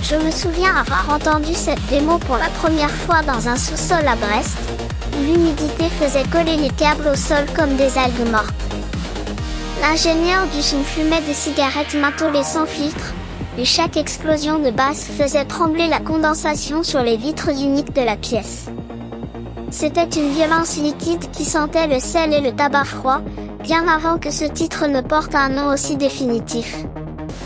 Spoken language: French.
Je me souviens avoir entendu cette démo pour la première fois dans un sous-sol à Brest, où l'humidité faisait coller les câbles au sol comme des algues mortes. L'ingénieur du son fumait des cigarettes mentholées sans filtre, et chaque explosion de basse faisait trembler la condensation sur les vitres uniques de la pièce. C'était une violence liquide qui sentait le sel et le tabac froid, bien avant que ce titre ne porte un nom aussi définitif.